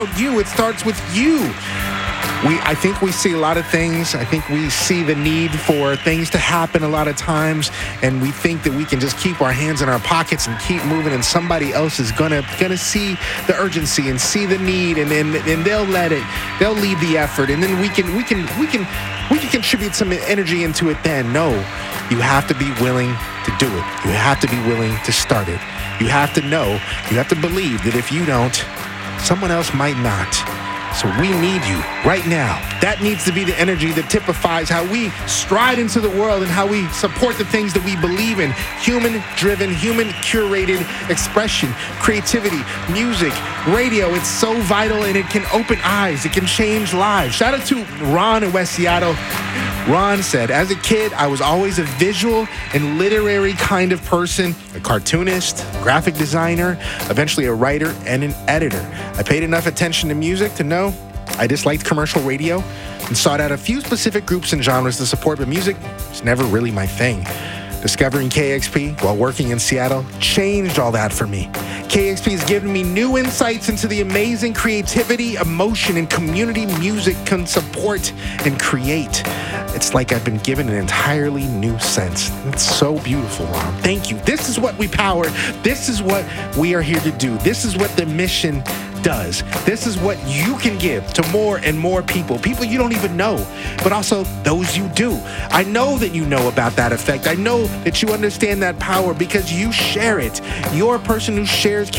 you. It starts with you. I think we see a lot of things. I think we see the need for things to happen a lot of times, and we think that we can just keep our hands in our pockets and keep moving, and somebody else is gonna see the urgency and see the need, and they'll lead the effort, and then we can contribute some energy into it. Then no, you have to be willing to do it. You have to be willing to start it. You have to know. You have to believe that if you don't, someone else might not. So we need you right now. That needs to be the energy that typifies how we stride into the world and how we support the things that we believe in. Human-driven, human-curated expression, creativity, music, radio. It's so vital, and it can open eyes. It can change lives. Shout out to Ron in West Seattle. Ron said, as a kid, I was always a visual and literary kind of person, a cartoonist, graphic designer, eventually a writer and an editor. I paid enough attention to music to know I disliked commercial radio and sought out a few specific groups and genres to support, but music was never really my thing. Discovering KXP while working in Seattle changed all that for me. KXP has given me new insights into the amazing creativity, emotion, and community music can support and create. It's like I've been given an entirely new sense. It's so beautiful, Ron. Thank you. This is what we power. This is what we are here to do. This is what the mission does. This is what you can give to more and more people you don't even know, but also those you do. I know that you know about that effect. I know that you understand that power because you share it. You're a person who shares